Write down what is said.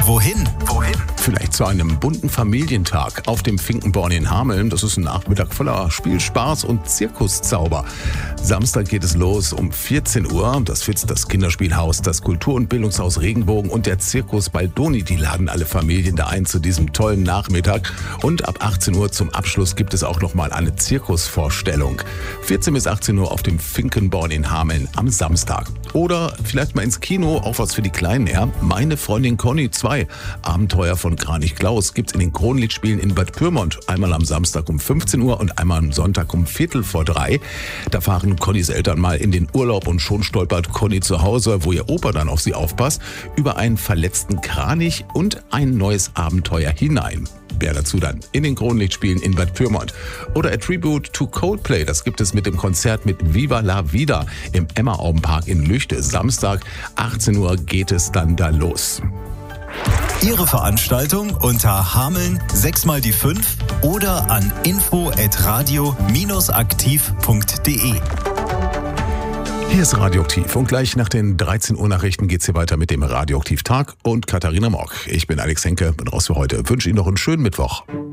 wohin? Vielleicht zu einem bunten Familientag auf dem Finkenborn in Hameln. Das ist ein Nachmittag voller Spielspaß und Zirkuszauber. Samstag geht es los um 14 Uhr. Das Fitz, das Kinderspielhaus, das Kultur- und Bildungshaus Regenbogen und der Zirkus Baldoni, die laden alle Familien da ein zu diesem tollen Nachmittag. Und ab 18 Uhr zum Abschluss gibt es auch nochmal eine Zirkusvorstellung. 14 bis 18 Uhr auf dem Finkenborn in Hameln am Samstag. Oder vielleicht mal ins Kino, auch was für die Kleinen her. Meine Freundin Conny 2, Abenteuer von Kranich Klaus, gibt's in den Kronlichtspielen in Bad Pyrmont. Einmal am Samstag um 15 Uhr und einmal am Sonntag um 2:15. Da fahren Connys Eltern mal in den Urlaub und schon stolpert Conny zu Hause, wo ihr Opa dann auf sie aufpasst, über einen verletzten Kranich und ein neues Abenteuer hinein. Mehr dazu dann in den Kronlichtspielen in Bad Pyrmont. Oder A Tribute to Coldplay, das gibt es mit dem Konzert mit Viva la Vida im Emma-Augenpark in Lüchte. Samstag, 18 Uhr geht es dann da los. Ihre Veranstaltung unter Hameln 6x5 oder an info@radio-aktiv.de. Hier ist Radioaktiv und gleich nach den 13 Uhr Nachrichten geht's hier weiter mit dem Radioaktiv-Tag und Katharina Mock. Ich bin Alex Henke, bin raus für heute. Wünsche Ihnen noch einen schönen Mittwoch.